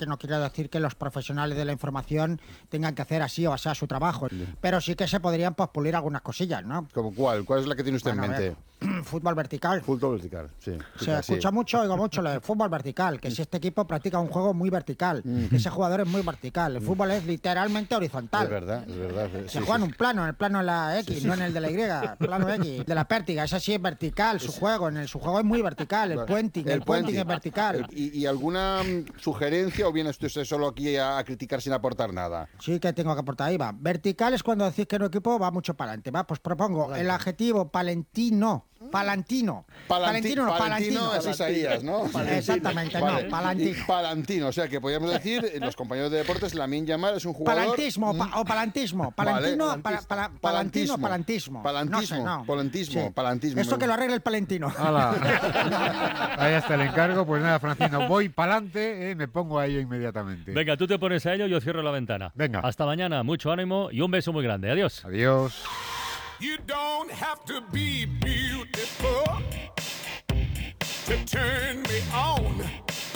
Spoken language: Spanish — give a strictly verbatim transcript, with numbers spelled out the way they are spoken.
que no quiere decir que los profesionales de la información tengan que hacer así o así su trabajo, pero sí que se podrían pues, pulir algunas cosillas, ¿no? ¿Cómo cuál? ¿Cuál es la que tiene usted Bueno, en mente? Ver, fútbol vertical. Fútbol vertical, sí. Se sí, escucha sí. mucho, oigo mucho lo de fútbol vertical, que si este equipo practica un juego muy vertical, mm. que ese jugador es muy vertical. El mm. fútbol es literalmente horizontal. Es verdad, es verdad. Se sí, juega sí. en un plano, en el plano de la X, sí, sí. no en el de la Y, plano X. De la pértiga, ese sí es vertical, su juego, en el, su juego es muy vertical, el puenting, el, el puenting es vertical. El, y, ¿Y alguna sugerencia o viene usted solo aquí a, a criticar sin aportar nada? Sí que tengo que aportar, ahí va. Vertical es cuando decís que un equipo va mucho para adelante, ¿va? Pues propongo Palantino. El adjetivo palentino. Palantino. Palanti Palantino, no, Palantino. Palantino. Es Isaías, ¿no? Palantino. Exactamente, vale. no, Palantino. Y Palantino, o sea que podríamos decir, los compañeros de deportes, Lamine Yamal es un jugador... Palantismo pa o palantismo. Palantino, vale. pa pa palantino, palantismo. Palantismo, no sé, no. palantismo, sí. palantismo. Eso que lo arregle el Palentino. Ahí está el encargo. Pues nada, Francino, voy pa'lante, eh, me pongo a ello inmediatamente. Venga, tú te pones a ello, yo cierro la ventana. Venga. Hasta mañana, mucho ánimo y un beso muy grande. Adiós. Adiós. You don't have to be beautiful to turn